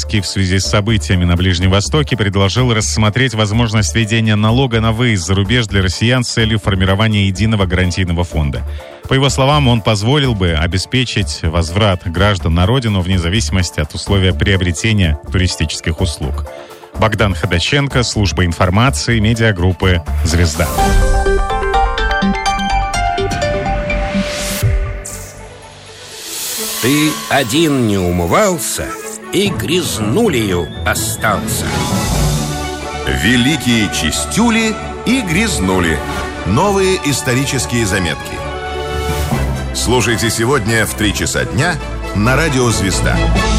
Зеленский в связи с событиями на Ближнем Востоке предложил рассмотреть возможность введения налога на выезд за рубеж для россиян с целью формирования единого гарантийного фонда. По его словам, он позволил бы обеспечить возврат граждан на родину вне зависимости от условия приобретения туристических услуг. Богдан Ходаченко, служба информации, медиагруппы «Звезда». Ты один не умывался и грязнулею остался. Великие чистюли и грязнули. Новые исторические заметки. Слушайте сегодня в 3 часа дня на радио «Звезда».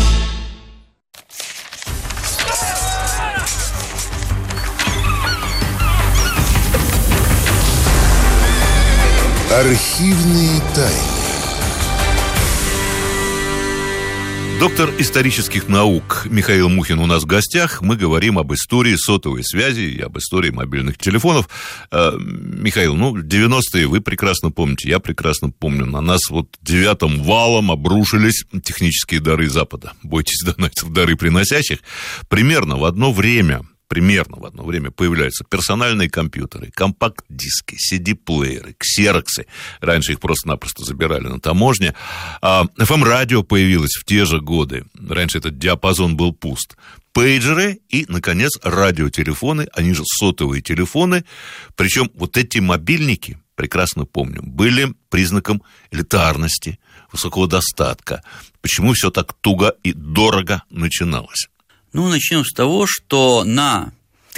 Архивные тайны. Доктор исторических наук Михаил Мухин у нас в гостях. Мы говорим об истории сотовой связи и об истории мобильных телефонов. Михаил, 90-е вы прекрасно помните, я прекрасно помню. На нас 9 валом обрушились технические дары Запада. Бойтесь донатов, дары приносящих. Примерно в одно время появляются персональные компьютеры, компакт-диски, CD-плееры, ксероксы. Раньше их просто-напросто забирали на таможне. FM-радио появилось в те же годы. Раньше этот диапазон был пуст. Пейджеры и, наконец, радиотелефоны, они же сотовые телефоны. Причем эти мобильники, прекрасно помню, были признаком элитарности, высокого достатка. Почему все так туго и дорого начиналось? Начнем с того, что на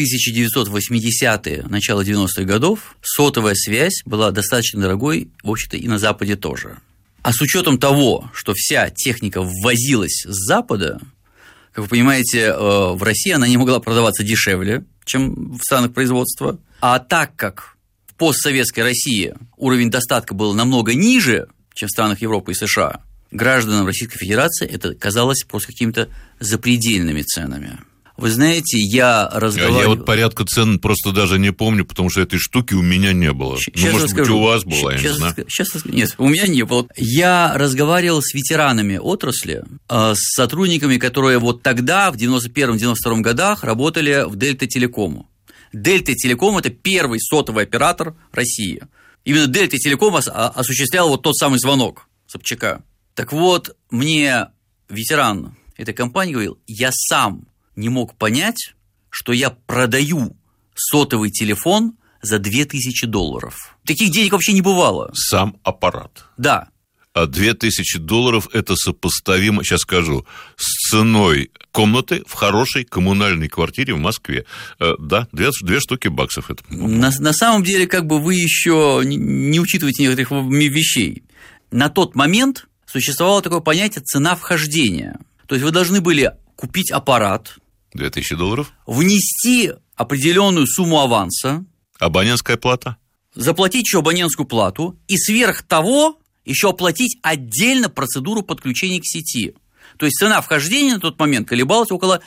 1980-е, начало 90-х годов сотовая связь была достаточно дорогой, в общем-то, и на Западе тоже. А с учетом того, что вся техника ввозилась с Запада, как вы понимаете, в России она не могла продаваться дешевле, чем в странах производства. А так как в постсоветской России уровень достатка был намного ниже, чем в странах Европы и США, гражданам Российской Федерации это казалось просто какими-то запредельными ценами. Вы знаете, я разговаривал... Я порядка цен просто даже не помню, потому что этой штуки у меня не было. Может быть, у вас была, я не знаю. Нет, у меня не было. Я разговаривал с ветеранами отрасли, с сотрудниками, которые тогда, в 91-92 годах, работали в Дельта Телекому. Дельта Телеком – это первый сотовый оператор России. Именно Дельта Телеком осуществлял тот самый звонок Собчака. Так вот, мне ветеран этой компании говорил, я сам не мог понять, что я продаю сотовый телефон за $2000. Таких денег вообще не бывало. Сам аппарат. Да. А $2000 – это сопоставимо, сейчас скажу, с ценой комнаты в хорошей коммунальной квартире в Москве. Да, 2 штуки баксов. Это, на самом деле, вы еще не учитываете некоторых вещей. На тот момент существовало такое понятие «цена вхождения». То есть вы должны были купить аппарат, $2000, внести определенную сумму аванса, абонентская плата, заплатить еще абонентскую плату и сверх того еще оплатить отдельно процедуру подключения к сети. То есть цена вхождения на тот момент колебалась около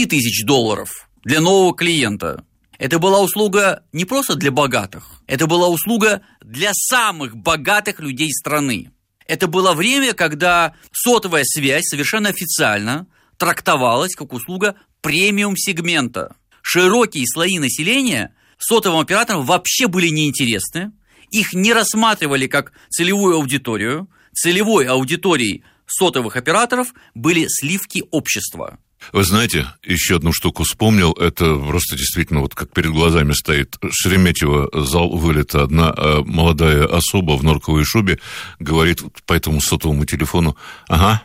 $5000 для нового клиента. Это была услуга не просто для богатых, это была услуга для самых богатых людей страны. Это было время, когда сотовая связь совершенно официально трактовалась как услуга премиум-сегмента. Широкие слои населения сотовым операторам вообще были неинтересны, их не рассматривали как целевую аудиторию. Целевой аудиторией сотовых операторов были сливки общества. Вы знаете, еще одну штуку вспомнил, это просто действительно как перед глазами стоит. Шереметьево, зал вылета, одна молодая особа в норковой шубе говорит по этому сотовому телефону: ага,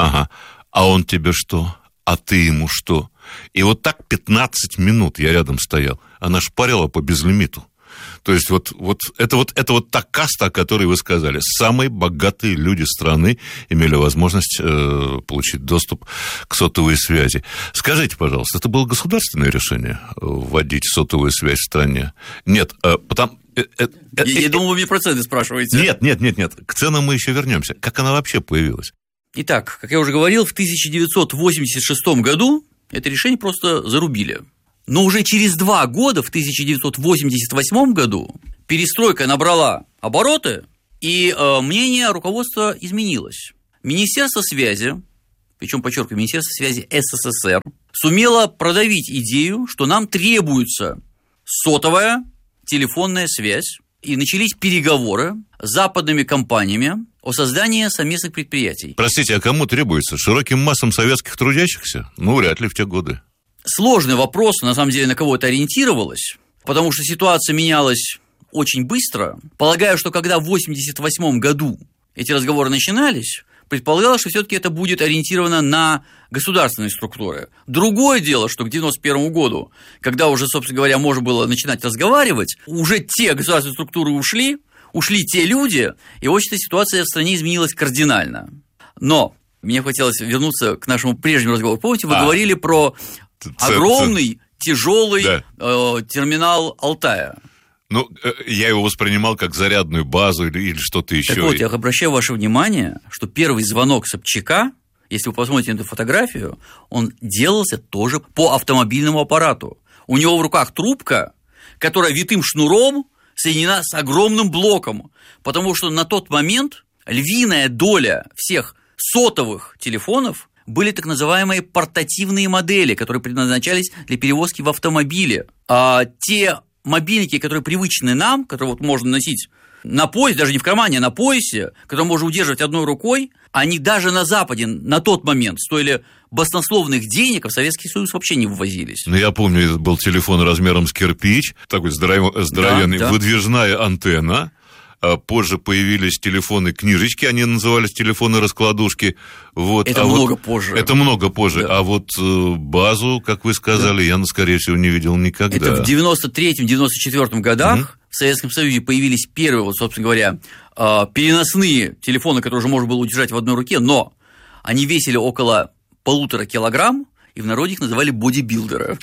а он тебе что? А ты ему что? И так 15 минут я рядом стоял, она шпарила по безлимиту. То есть это та каста, о которой вы сказали. Самые богатые люди страны имели возможность получить доступ к сотовой связи. Скажите, пожалуйста, это было государственное решение вводить сотовую связь в стране? Нет, потому... Я думал, вы мне проценты спрашиваете. Нет. К ценам мы еще вернемся. Как она вообще появилась? Итак, как я уже говорил, в 1986 году это решение просто зарубили. Но уже через 2 года, в 1988 году, перестройка набрала обороты, и мнение руководства изменилось. Министерство связи, причем, подчеркиваю, Министерство связи СССР, сумело продавить идею, что нам требуется сотовая телефонная связь, и начались переговоры с западными компаниями о создании совместных предприятий. Простите, а кому требуется? Широким массам советских трудящихся? Ну, вряд ли в те годы. Сложный вопрос, на самом деле, на кого это ориентировалось, потому что ситуация менялась очень быстро. Полагаю, что когда в 1988 году эти разговоры начинались, предполагалось, что все-таки это будет ориентировано на государственные структуры. Другое дело, что к 1991 году, когда уже, собственно говоря, можно было начинать разговаривать, уже те государственные структуры ушли те люди, и, в общем-то, ситуация в стране изменилась кардинально. Но мне хотелось вернуться к нашему прежнему разговору. Помните, вы говорили про огромный, тяжелый терминал Алтая. Ну, я его воспринимал как зарядную базу или что-то еще. Так вот, я обращаю ваше внимание, что первый звонок Собчака, если вы посмотрите на эту фотографию, он делался тоже по автомобильному аппарату. У него в руках трубка, которая витым шнуром соединена с огромным блоком, потому что на тот момент львиная доля всех сотовых телефонов были так называемые портативные модели, которые предназначались для перевозки в автомобиле. А те мобильники, которые привычны нам, которые вот можно носить на поясе, даже не в кармане, а на поясе, которые можно удерживать одной рукой, они даже на Западе на тот момент стоили баснословных денег, а в Советский Союз вообще не ввозились. Ну, я помню, это был телефон размером с кирпич, такой здоровенный, да. Выдвижная антенна. Позже появились телефоны-книжечки, они назывались телефоны-раскладушки. Вот. Это много позже. Это много позже. Да. А вот базу, как вы сказали, я, скорее всего, не видел никогда. Это в 93-94 годах в Советском Союзе появились первые, вот, собственно говоря, переносные телефоны, которые уже можно было удержать в одной руке, но они весили около 1,5 килограмм, и в народе их называли бодибилдеры.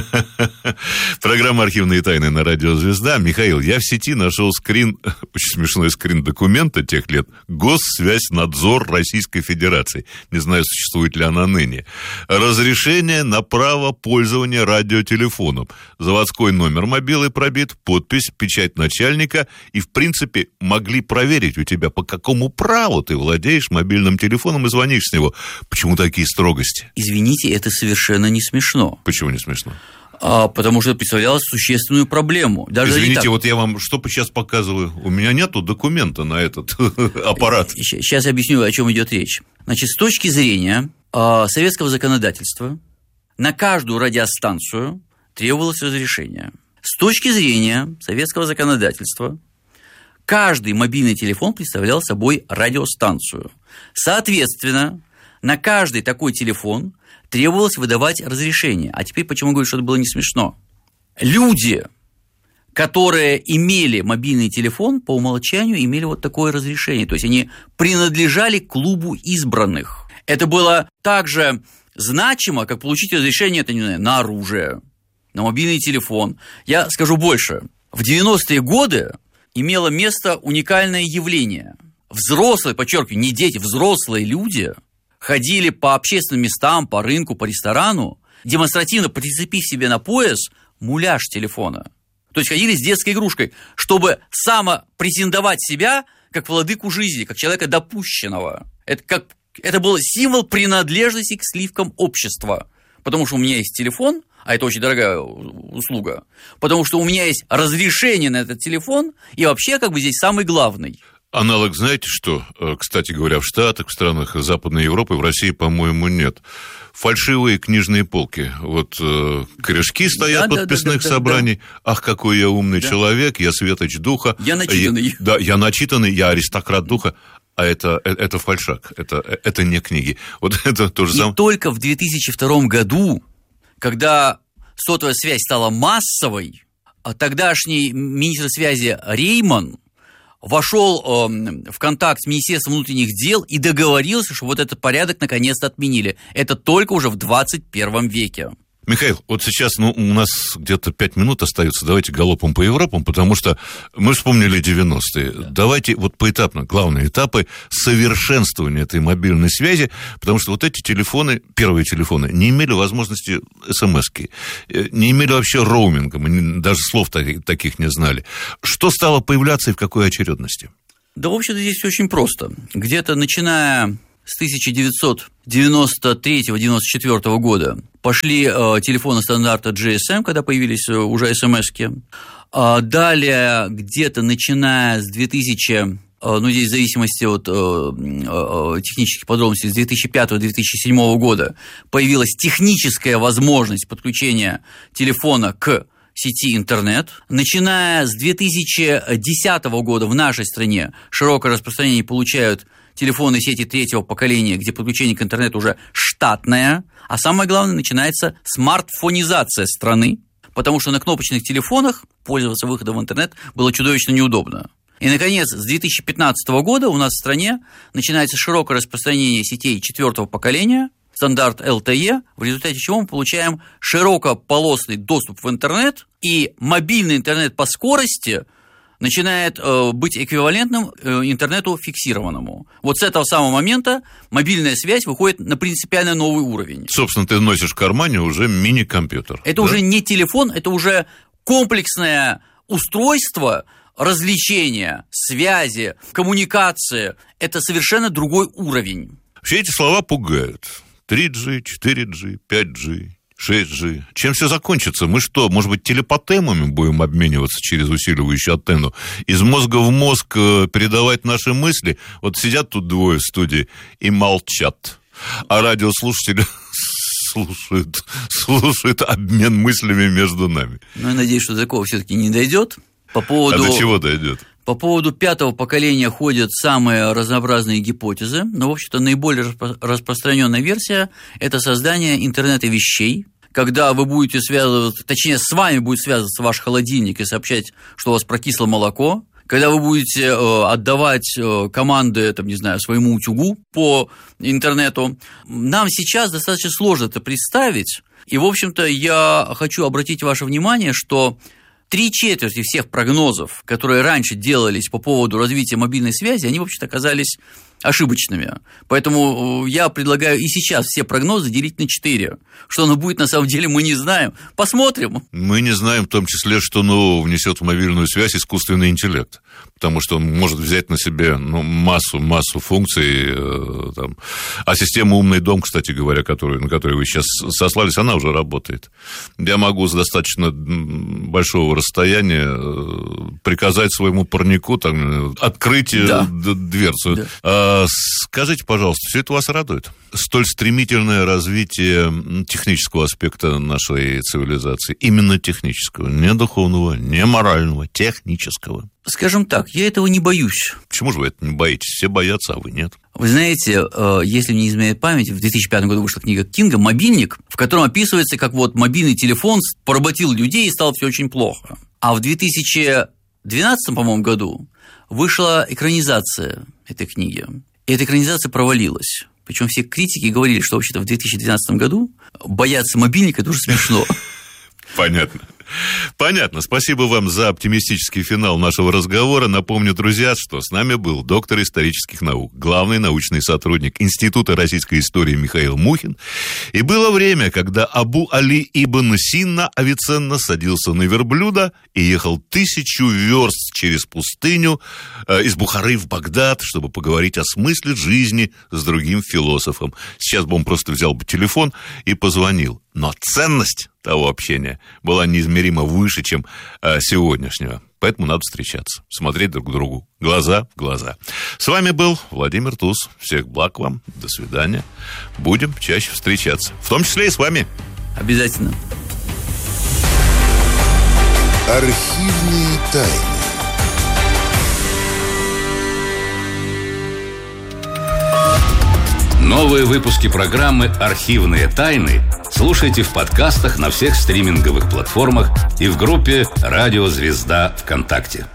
Программа «Архивные тайны» на радио «Звезда». Михаил, я в сети нашел скрин, очень смешной скрин документа тех лет, Госсвязьнадзор Российской Федерации. Не знаю, существует ли она ныне. Разрешение на право пользования радиотелефоном. Заводской номер мобилы пробит, подпись, печать начальника. И, в принципе, могли проверить у тебя, по какому праву ты владеешь мобильным телефоном и звонишь с него. Почему такие строгости? Извините, это совершенно не смешно. Почему не смешно? Потому что это представляло существенную проблему. Даже извините, вот я вам что сейчас показываю? У меня нету документа на этот аппарат. Сейчас я объясню, о чем идет речь. Значит, с точки зрения советского законодательства на каждую радиостанцию требовалось разрешение. С точки зрения советского законодательства каждый мобильный телефон представлял собой радиостанцию. Соответственно, на каждый такой телефон требовалось выдавать разрешение. А теперь почему говорю, что это было не смешно? Люди, которые имели мобильный телефон, по умолчанию имели вот такое разрешение. То есть они принадлежали к клубу избранных. Это было так же значимо, как получить разрешение, это, не знаю, на оружие, на мобильный телефон. Я скажу больше. В 90-е годы имело место уникальное явление. Взрослые, подчеркиваю, не дети, взрослые люди ходили по общественным местам, по рынку, по ресторану, демонстративно прицепив себе на пояс муляж телефона. То есть ходили с детской игрушкой, чтобы самопрезентовать себя как владыку жизни, как человека допущенного. Это был символ принадлежности к сливкам общества. Потому что у меня есть телефон, а это очень дорогая услуга, потому что у меня есть разрешение на этот телефон, и вообще как бы здесь самый главный. Аналог, знаете что? Кстати говоря, в Штатах, в странах Западной Европы, в России, по-моему, нет. Фальшивые книжные полки. Вот корешки стоят подписных собраний. Да. Ах, какой я умный человек, я светоч духа. Я начитанный. Я начитанный, я аристократ духа. А это фальшак, это не книги. Вот это то же самое. И только в 2002 году, когда сотовая связь стала массовой, тогдашний министр связи Рейман вошел в контакт с Министерством внутренних дел и договорился, что вот этот порядок наконец-то отменили. Это только уже в 21 веке. Михаил, вот сейчас, у нас где-то 5 минут остается, давайте галопом по Европам, потому что мы вспомнили 90-е. Да. Давайте вот поэтапно, главные этапы совершенствования этой мобильной связи, потому что вот эти телефоны, первые телефоны, не имели возможности смс-ки, не имели вообще роуминга, мы даже слов таких не знали. Что стало появляться и в какой очередности? Да, в общем-то, здесь все очень просто. Где-то начиная с 1993-1994 года пошли телефоны стандарта GSM, когда появились уже смс-ки. Далее, где-то начиная с 2000, здесь в зависимости от технических подробностей, с 2005-2007 года появилась техническая возможность подключения телефона к сети интернет. Начиная с 2010 года в нашей стране широкое распространение получают телефоны сети третьего поколения, где подключение к интернету уже штатное, а самое главное, начинается смартфонизация страны, потому что на кнопочных телефонах пользоваться выходом в интернет было чудовищно неудобно. И, наконец, с 2015 года у нас в стране начинается широкое распространение сетей четвертого поколения, стандарт LTE, в результате чего мы получаем широкополосный доступ в интернет, и мобильный интернет по скорости начинает быть эквивалентным интернету фиксированному. Вот с этого самого момента мобильная связь выходит на принципиально новый уровень. Собственно, ты носишь в кармане уже мини-компьютер. Это уже не телефон, это уже комплексное устройство развлечения, связи, коммуникации. Это совершенно другой уровень. Все эти слова пугают. 3G, 4G, 5G, 6G. Чем все закончится? Мы что, может быть, телепатемами будем обмениваться через усиливающую антенну? Из мозга в мозг передавать наши мысли? Вот сидят тут двое в студии и молчат. А радиослушатели слушают обмен мыслями между нами. Я надеюсь, что до такого все-таки не дойдет. А до чего дойдет? По поводу пятого поколения ходят самые разнообразные гипотезы, но, в общем-то, наиболее распространенная версия – это создание интернета вещей, когда вы будете связываться, точнее, с вами будет связываться ваш холодильник и сообщать, что у вас прокисло молоко, когда вы будете отдавать команды, своему утюгу по интернету. Нам сейчас достаточно сложно это представить, и, в общем-то, я хочу обратить ваше внимание, что 3/4 всех прогнозов, которые раньше делались по поводу развития мобильной связи, они, в общем-то, оказались ошибочными. Поэтому я предлагаю и сейчас все прогнозы делить на 4. Что оно будет, на самом деле, мы не знаем. Посмотрим. Мы не знаем, в том числе, что нового внесет в мобильную связь искусственный интеллект. Потому что он может взять на себе массу функций. А система «Умный дом», кстати говоря, на которую вы сейчас сослались, она уже работает. Я могу с достаточно большого расстояния приказать своему парнику открыть дверцу. Да. Скажите, пожалуйста, все это вас радует? Столь стремительное развитие технического аспекта нашей цивилизации, именно технического, не духовного, не морального, технического. Скажем так, я этого не боюсь. Почему же вы это не боитесь? Все боятся, а вы нет. Вы знаете, если мне не изменяет память, в 2005 году вышла книга Кинга «Мобильник», в котором описывается, как мобильный телефон поработил людей и стало все очень плохо. А в 2012, по-моему, году вышла экранизация этой книги. И эта экранизация провалилась. Причем все критики говорили, что вообще-то в 2012 году бояться мобильника – это уже смешно. Понятно. Спасибо вам за оптимистический финал нашего разговора. Напомню, друзья, что с нами был доктор исторических наук, главный научный сотрудник Института российской истории Михаил Мухин. И было время, когда Абу Али ибн Синна Авиценна садился на верблюда и ехал 1000 верст через пустыню из Бухары в Багдад, чтобы поговорить о смысле жизни с другим философом. Сейчас бы он просто взял бы телефон и позвонил. Но ценность того общения была неизмеримо выше, чем сегодняшнего. Поэтому надо встречаться, смотреть друг другу глаза в глаза. С вами был Владимир Туз. Всех благ вам. До свидания. Будем чаще встречаться. В том числе и с вами. Обязательно. Архивные тайны. Новые выпуски программы «Архивные тайны» слушайте в подкастах на всех стриминговых платформах и в группе «Радио Звезда» ВКонтакте.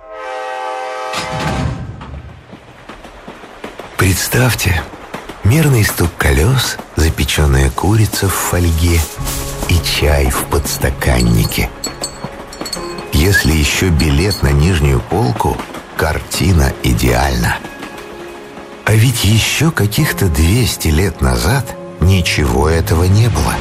Представьте, мерный стук колес, запеченная курица в фольге и чай в подстаканнике. Если еще билет на нижнюю полку, картина идеальна. А ведь еще каких-то 200 лет назад ничего этого не было.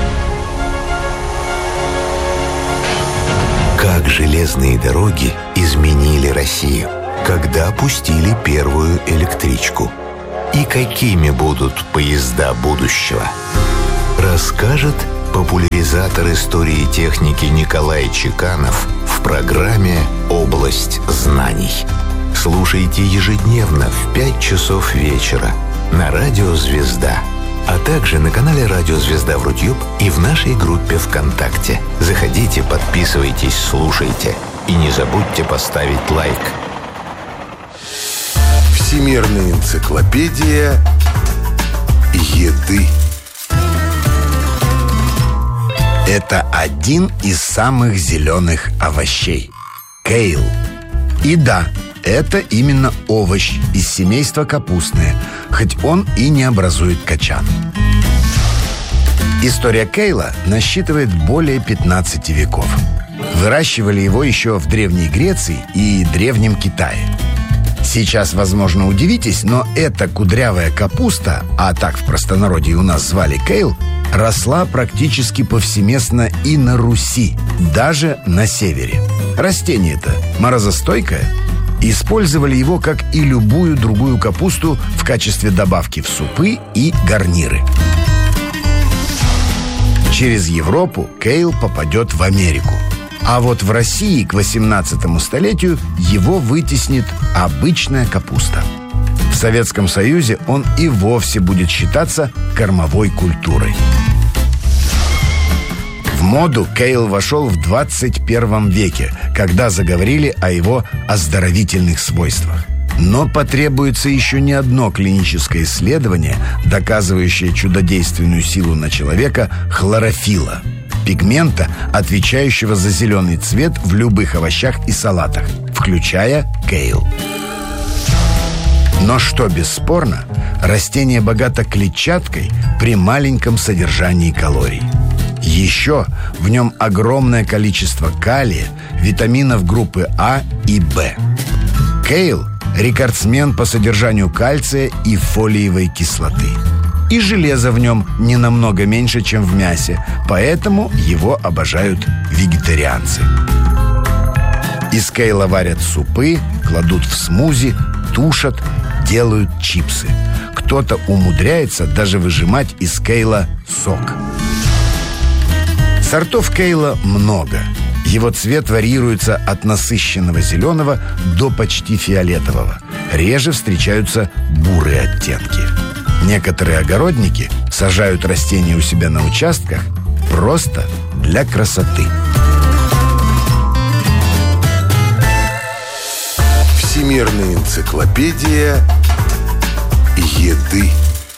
Как железные дороги изменили Россию, когда пустили первую электричку. и какими будут поезда будущего, расскажет популяризатор истории техники Николай Чеканов в программе «Область знаний». Слушайте ежедневно в 5 часов вечера на радио «Звезда», а также на канале «Радио Звезда» в Рутюб и в нашей группе ВКонтакте. Заходите, подписывайтесь, слушайте и не забудьте поставить лайк. Всемирная энциклопедия еды. Это один из самых зеленых овощей – кейл. И да, это именно овощ из семейства капустные, хоть он и не образует кочан. История кейла насчитывает более 15 веков. Выращивали его еще в Древней Греции и Древнем Китае. Сейчас, возможно, удивитесь, но эта кудрявая капуста, а так в простонародье у нас звали кейл, росла практически повсеместно и на Руси, даже на севере. Растение-то морозостойкое. Использовали его, как и любую другую капусту, в качестве добавки в супы и гарниры. Через Европу кейл попадет в Америку. А вот в России к 18 столетию его вытеснит обычная капуста. В Советском Союзе он и вовсе будет считаться кормовой культурой. В моду кейл вошел в 21 веке, когда заговорили о его оздоровительных свойствах. Но потребуется еще не одно клиническое исследование, доказывающее чудодейственную силу на человека хлорофилла, пигмента, отвечающего за зеленый цвет в любых овощах и салатах, включая кейл. Но что бесспорно, растение богато клетчаткой при маленьком содержании калорий. Еще в нем огромное количество калия, витаминов группы А и В. Кейл – рекордсмен по содержанию кальция и фолиевой кислоты. И железа в нем не намного меньше, чем в мясе, поэтому его обожают вегетарианцы. Из кейла варят супы, кладут в смузи, тушат, делают чипсы. Кто-то умудряется даже выжимать из кейла сок. Сортов кейла много. Его цвет варьируется от насыщенного зеленого до почти фиолетового. Реже встречаются бурые оттенки. Некоторые огородники сажают растения у себя на участках просто для красоты. Всемирная энциклопедия еды.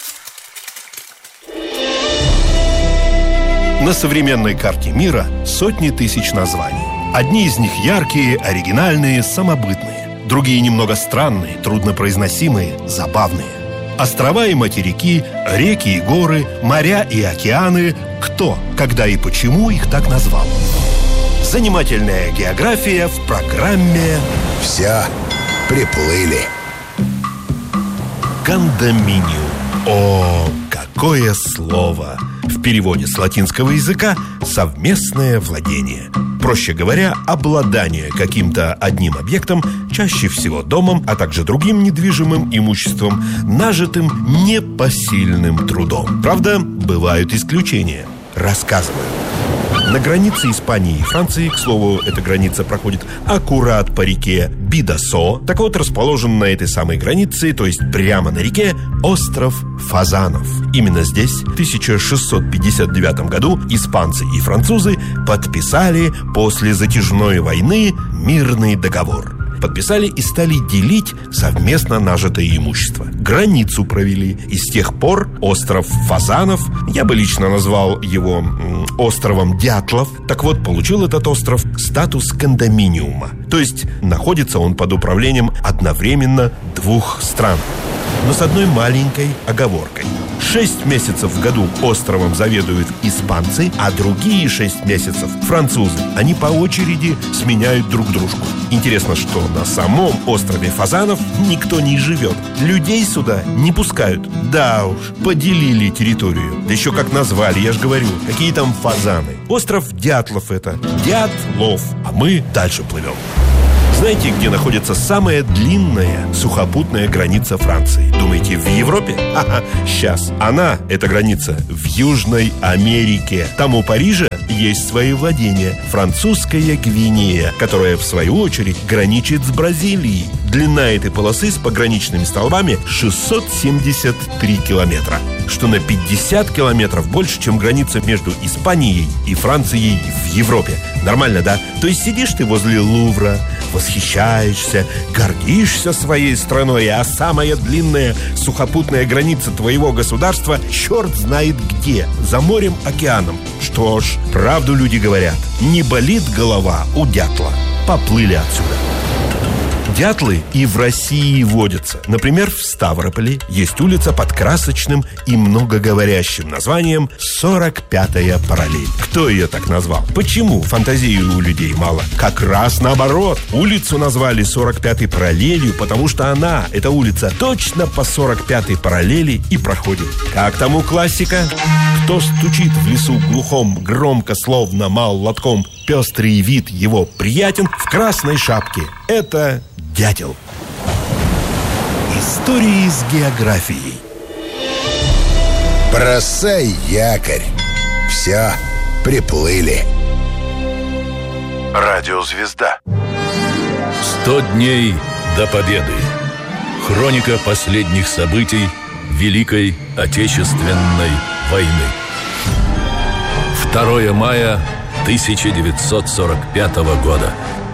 На современной карте мира сотни тысяч названий. Одни из них яркие, оригинальные, самобытные. Другие немного странные, труднопроизносимые, забавные. Острова и материки, реки и горы, моря и океаны. Кто, когда и почему их так назвал? Занимательная география в программе Все, приплыли. «Кондоминиум». О, какое слово! В переводе с латинского языка «совместное владение». Проще говоря, обладание каким-то одним объектом, чаще всего домом, а также другим недвижимым имуществом, нажитым непосильным трудом. Правда, бывают исключения. Рассказываю. На границе Испании и Франции, к слову, эта граница проходит аккурат по реке Бидасо. Так вот, расположен на этой самой границе, то есть прямо на реке, остров Фазанов. Именно здесь в 1659 году испанцы и французы подписали после затяжной войны мирный договор. Подписали и стали делить совместно нажитое имущество. Границу провели. И с тех пор остров Фазанов, я бы лично назвал его островом Дятлов. Так вот, получил этот остров статус кондоминиума. То есть находится он под управлением одновременно двух стран. Но с одной маленькой оговоркой. 6 месяцев в году островом заведуют испанцы, а другие 6 месяцев французы. Они по очереди сменяют друг дружку. Интересно, что на самом острове Фазанов никто не живет. Людей сюда не пускают. Да уж, поделили территорию. Да еще как назвали, я же говорю. Какие там фазаны? Остров Дятлов это. Дятлов. А мы дальше плывем. Знаете, где находится самая длинная сухопутная граница Франции? Думаете, в Европе? Ага, сейчас. Эта граница, в Южной Америке. Там у Парижа есть свои владения. Французская Гвинея, которая, в свою очередь, граничит с Бразилией. Длина этой полосы с пограничными столбами 673 километра, что на 50 километров больше, чем граница между Испанией и Францией в Европе. Нормально, да? То есть сидишь ты возле Лувра, восхищаешься, гордишься своей страной, а самая длинная сухопутная граница твоего государства черт знает где, за морем, океаном. Что ж, правду люди говорят, не болит голова у дятла. Поплыли отсюда. Дятлы и в России водятся. Например, в Ставрополе есть улица под красочным и многоговорящим названием 45-я параллель. Кто ее так назвал? Почему? Фантазии у людей мало. Как раз наоборот. Улицу назвали 45-й параллелью, потому что эта улица, точно по 45-й параллели и проходит. Как тому классика? Кто стучит в лесу глухом, громко, словно молотком, пестрый вид его приятен, в красной шапке. Это дятел. Истории с географией. Бросай якорь. Все, приплыли. Радиозвезда. 100 дней до победы. Хроника последних событий Великой Отечественной войны. 2 мая 1945 года.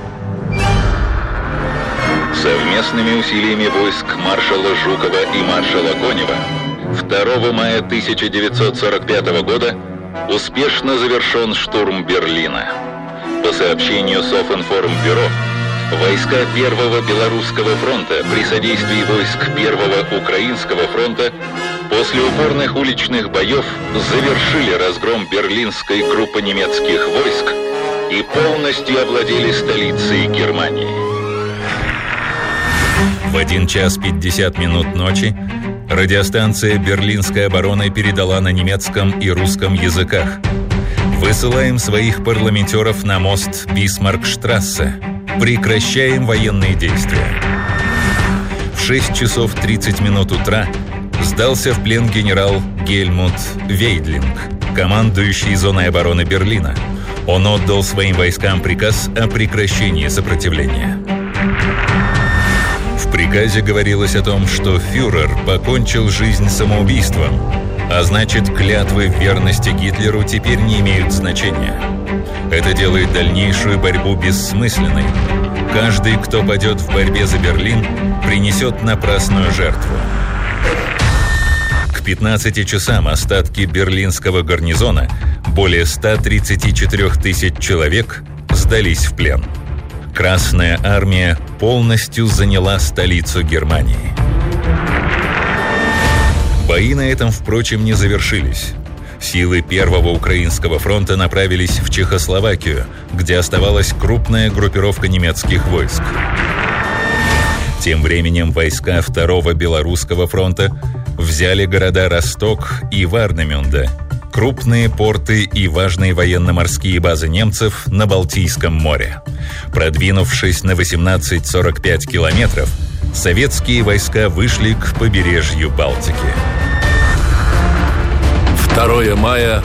Совместными усилиями войск маршала Жукова и маршала Конева 2 мая 1945 года успешно завершен штурм Берлина. По сообщению Софинформбюро, войска Первого Белорусского фронта при содействии войск Первого Украинского фронта после упорных уличных боев завершили разгром берлинской группы немецких войск и полностью овладели столицей Германии. В 1 час 50 минут ночи радиостанция «Берлинской обороны» передала на немецком и русском языках: «Высылаем своих парламентеров на мост Бисмаркштрассе. Прекращаем военные действия». В 6 часов 30 минут утра сдался в плен генерал Гельмут Вейдлинг, командующий зоной обороны Берлина. Он отдал своим войскам приказ о прекращении сопротивления. В приказе говорилось о том, что фюрер покончил жизнь самоубийством, а значит, клятвы в верности Гитлеру теперь не имеют значения. Это делает дальнейшую борьбу бессмысленной. Каждый, кто падет в борьбе за Берлин, принесет напрасную жертву. К 15 часам остатки берлинского гарнизона, более 134 тысяч человек, сдались в плен. Красная армия полностью заняла столицу Германии. Бои на этом, впрочем, не завершились. Силы Первого Украинского фронта направились в Чехословакию, где оставалась крупная группировка немецких войск. Тем временем войска Второго Белорусского фронта взяли города Росток и Варнемюнде, крупные порты и важные военно-морские базы немцев на Балтийском море. Продвинувшись на 18-45 километров, советские войска вышли к побережью Балтики. 2 мая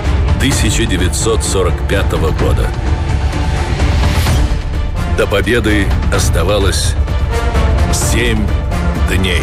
1945 года. До победы оставалось 7 дней.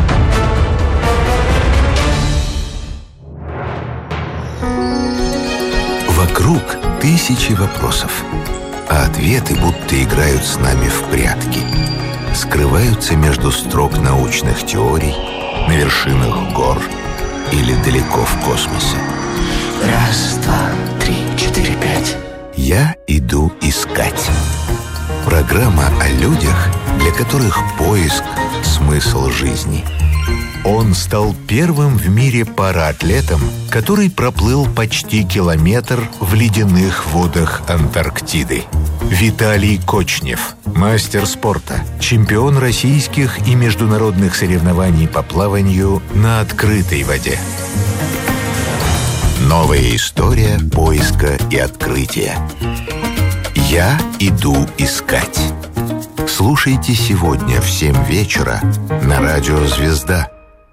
Вокруг тысячи вопросов, а ответы будто играют с нами в прятки. Скрываются между строк научных теорий, на вершинах гор или далеко в космосе. 1, 2, 3, 4, 5. Я иду искать. Программа о людях, для которых поиск – смысл жизни. Он стал первым в мире параатлетом, который проплыл почти километр в ледяных водах Антарктиды. Виталий Кочнев, мастер спорта, чемпион российских и международных соревнований по плаванию на открытой воде. Новая история поиска и открытия. Я иду искать. Слушайте сегодня в 7 вечера на радио «Звезда».